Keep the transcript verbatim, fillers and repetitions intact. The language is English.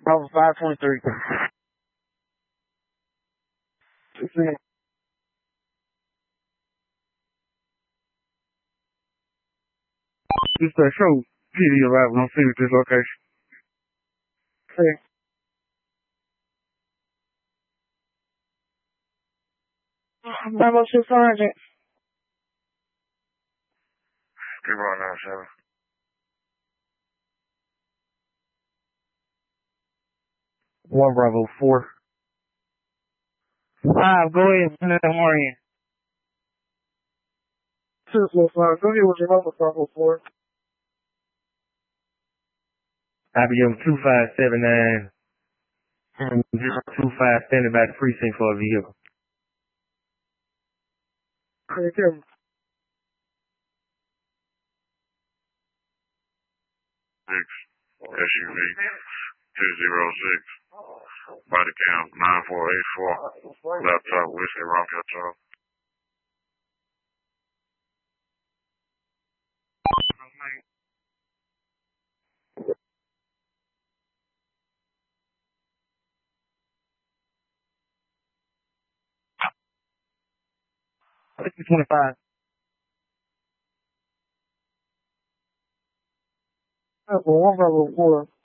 Bravo five twenty-three. This uh, show P D arrival on scene at this location. Okay. Bravo two Sergeant. Good morning, now, seven. One Bravo four. Five, go ahead, send that morning. Two four five, go ahead with your number, Bravo four. I B M two five seven nine and zero two five standing by the precinct for a vehicle. Thank you. Six S U V two zero six body count nine four eight four laptop whiskey rocket top. twenty-five. One Bravo four.